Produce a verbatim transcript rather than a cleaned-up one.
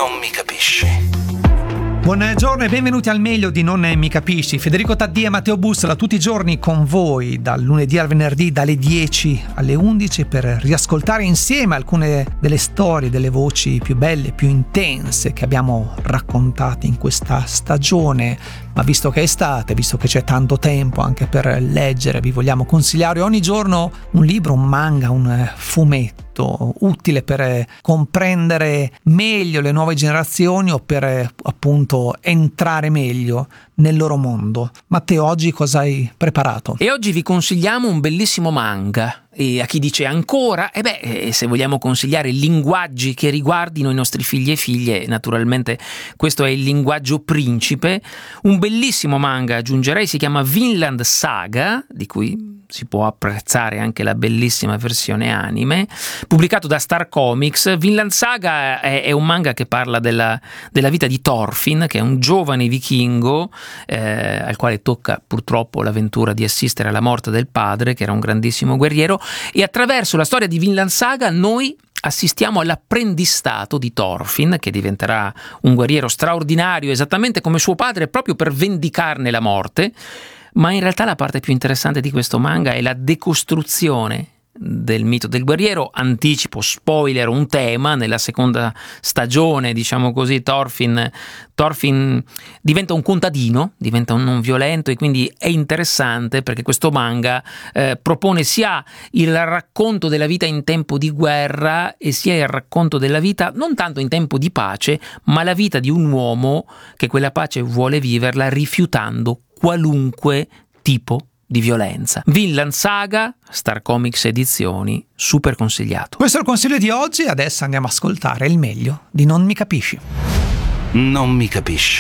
Non mi capisci. Buongiorno e benvenuti al meglio di Non mi capisci. Federico Taddia e Matteo Bussola tutti i giorni con voi, dal lunedì al venerdì, dalle dieci alle undici, per riascoltare insieme alcune delle storie, delle voci più belle, più intense che abbiamo raccontate in questa stagione. Ma visto che è estate, visto che c'è tanto tempo anche per leggere, vi vogliamo consigliare ogni giorno un libro, un manga, un fumetto utile per comprendere meglio le nuove generazioni o per appunto entrare meglio nel loro mondo. Matteo, oggi cosa hai preparato? E oggi vi consigliamo un bellissimo manga. E a chi dice ancora, e beh, se vogliamo consigliare linguaggi che riguardino i nostri figli e figlie, naturalmente questo è il linguaggio principe. Un bellissimo manga, aggiungerei, si chiama Vinland Saga, di cui si può apprezzare anche la bellissima versione anime, pubblicato da Star Comics. Vinland Saga è, è un manga che parla della, della vita di Thorfinn, che è un giovane vichingo eh, al quale tocca purtroppo l'avventura di assistere alla morte del padre, che era un grandissimo guerriero, e attraverso la storia di Vinland Saga noi assistiamo all'apprendistato di Thorfinn, che diventerà un guerriero straordinario esattamente come suo padre, proprio per vendicarne la morte. Ma in realtà la parte più interessante di questo manga è la decostruzione del mito del guerriero. Anticipo, spoiler, un tema: nella seconda stagione, diciamo così, Thorfinn, Thorfinn diventa un contadino, diventa un non violento, e quindi è interessante perché questo manga eh, propone sia il racconto della vita in tempo di guerra e sia il racconto della vita non tanto in tempo di pace, ma la vita di un uomo che quella pace vuole viverla rifiutando qualunque tipo di violenza. Vinland Saga, Star Comics Edizioni, super consigliato. Questo è il consiglio di oggi, adesso andiamo a ascoltare il meglio di Non mi capisci. Non mi capisci.